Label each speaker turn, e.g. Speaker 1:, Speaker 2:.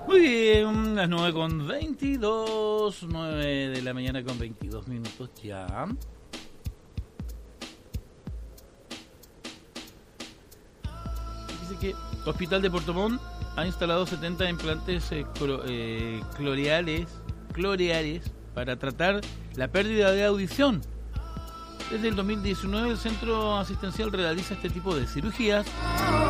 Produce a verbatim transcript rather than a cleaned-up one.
Speaker 1: Muy bien, las nueve con veintidós, nueve de la mañana con veintidós minutos ya. Dice que el Hospital de Puerto Montt ha instalado setenta implantes eh, clo, eh, cloreales, cloreales para tratar la pérdida de audición. Desde el dos mil diecinueve el centro asistencial realiza este tipo de cirugías